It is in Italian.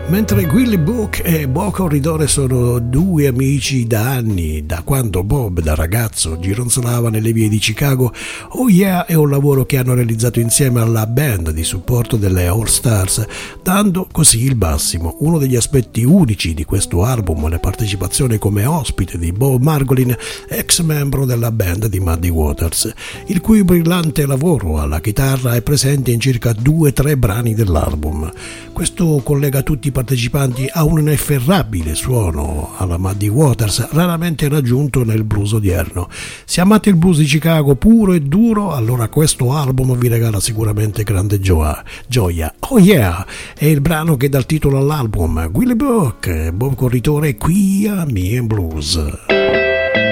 Mentre Willie Book e Bo Corridore sono due amici da anni, da quando Bob da ragazzo gironzolava nelle vie di Chicago, Oh Yeah è un lavoro che hanno realizzato insieme alla band di supporto delle All Stars, dando così il massimo. Uno degli aspetti unici di questo album è la partecipazione come ospite di Bob Margolin, ex membro della band di Muddy Waters, il cui brillante lavoro alla chitarra è presente in circa 2-3 brani dell'album. Questo collega tutti i partecipanti a un inefferrabile suono alla Muddy Waters, raramente raggiunto nel blues odierno. Se amate il blues di Chicago puro e duro, allora questo album vi regala sicuramente grande gioia. Oh Yeah è il brano che dà il titolo all'album. Willie Book, Bob Corritore qui a Me and Blues.